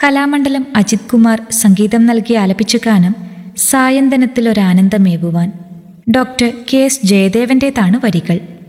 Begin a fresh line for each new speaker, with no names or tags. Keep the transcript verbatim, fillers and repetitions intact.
കലാമണ്ഡലം അജിത് കുമാർ സംഗീതം നൽകി ആലപിച്ച ഗാനം സായന്തനത്തിലൊരാനന്ദമേകുവാൻ. ഡോക്ടർ കെ എസ് ജയദേവൻ്റേതാണ് വരികൾ.